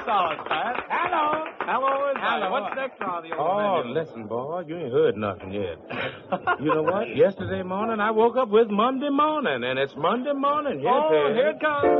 solid, Pat. Hello. Hello is right. Hello. What's next on the Oh, old menu? listen, boy, you ain't heard nothing yet. You know what? Yesterday morning, I woke up with Monday morning, and it's Monday morning. Yes, Oh, it is. here it comes.